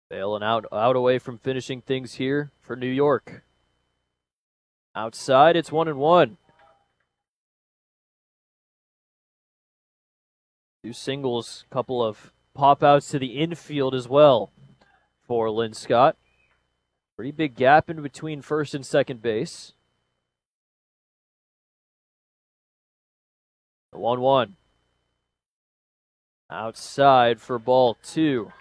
Bailing out away from finishing things here for New York. Outside, it's 1-1. Two singles, couple of pop outs to the infield as well for Linscott. Pretty big gap in between first and second base. 1-1. Outside for ball two.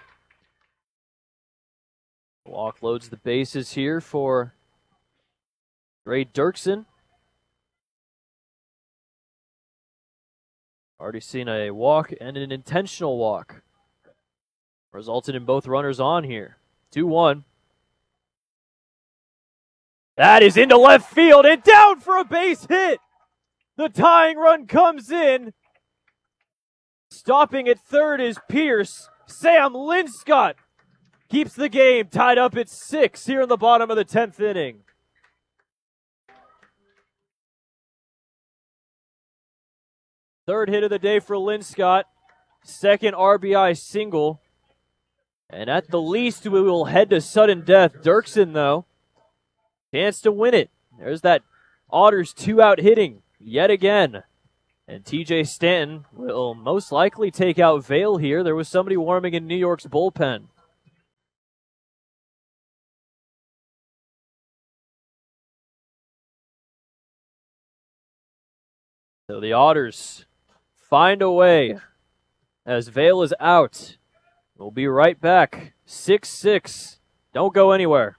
Walk loads the bases here for Ray Dirksen. Already seen a walk and an intentional walk. Resulted in both runners on here. 2-1. That is into left field and down for a base hit. The tying run comes in. Stopping at third is Pierce. Sam Linscott keeps the game tied up at 6 here in the bottom of the 10th inning. Third hit of the day for Linscott. Second RBI single. And at the least, we will head to sudden death. Dirksen, though, chance to win it. There's that Otters 2-out hitting yet again. And TJ Stanton will most likely take out Vail here. There was somebody warming in New York's bullpen. So the Otters find a way as Vail is out. We'll be right back. 6-6. Don't go anywhere.